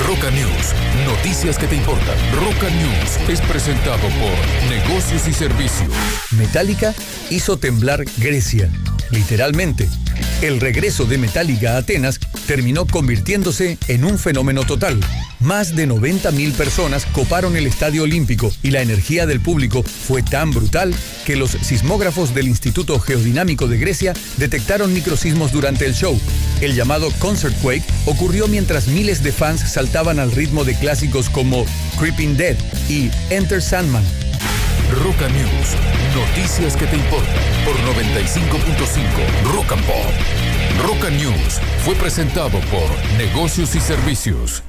Roca News, noticias que te importan. Roca News es presentado por Negocios y Servicios. Metallica hizo temblar Grecia, literalmente. El regreso de Metallica a Atenas terminó convirtiéndose en un fenómeno total. Más de 90.000 personas coparon el Estadio Olímpico y la energía del público fue tan brutal que los sismógrafos del Instituto Geodinámico de Grecia detectaron microsismos durante el show. El llamado Concert Quake ocurrió mientras miles de fans saltaban al ritmo de clásicos como Creeping Dead y Enter Sandman. Roca News, noticias que te importan por 95.5 Rock and Pop. Roca News fue presentado por Negocios y Servicios.